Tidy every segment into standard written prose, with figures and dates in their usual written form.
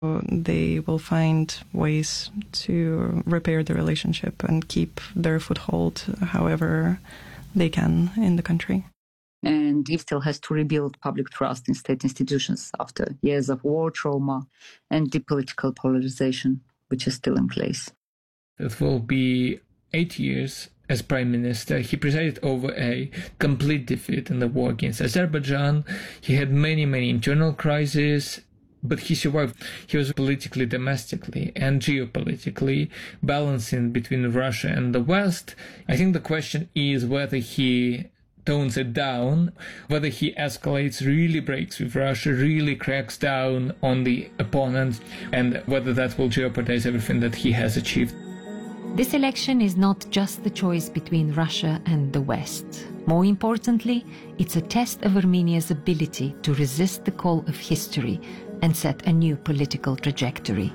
They will find ways to repair the relationship and keep their foothold however they can in the country. And Kyiv still has to rebuild public trust in state institutions after years of war trauma and deep political polarization, which is still in place. It will be 8 years as prime minister. He presided over a complete defeat in the war against Azerbaijan. He had many internal crises, but he survived. He was politically, domestically, and geopolitically balancing between Russia and the West. I think the question is whether he tones it down, whether he escalates, really breaks with Russia, really cracks down on the opponent, and whether that will jeopardize everything that he has achieved. This election is not just the choice between Russia and the West. More importantly, it's a test of Armenia's ability to resist the call of history and set a new political trajectory.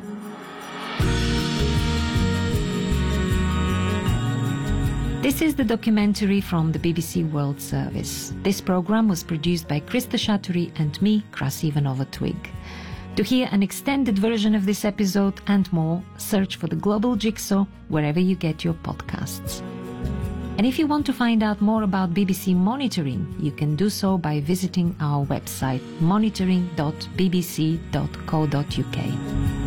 This is the documentary from the BBC World Service. This program was produced by Krista Shaturi and me, Krasi Ivanova-Twig. To hear an extended version of this episode and more, search for The Global Jigsaw wherever you get your podcasts. And if you want to find out more about BBC Monitoring, you can do so by visiting our website monitoring.bbc.co.uk.